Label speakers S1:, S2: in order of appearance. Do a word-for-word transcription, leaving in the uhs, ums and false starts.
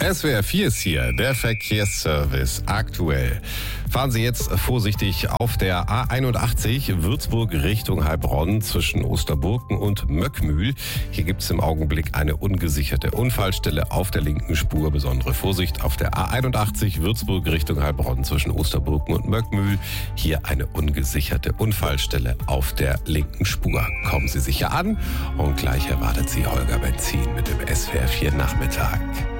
S1: S W R vier ist hier, der Verkehrsservice aktuell. Fahren Sie jetzt vorsichtig auf der A einundachtzig Würzburg Richtung Heilbronn zwischen Osterburken und Möckmühl. Hier gibt es im Augenblick eine ungesicherte Unfallstelle auf der linken Spur. Besondere Vorsicht auf der A einundachtzig Würzburg Richtung Heilbronn zwischen Osterburken und Möckmühl. Hier eine ungesicherte Unfallstelle auf der linken Spur. Kommen Sie sicher an und gleich erwartet Sie Holger Benzin mit dem S W R vier Nachmittag.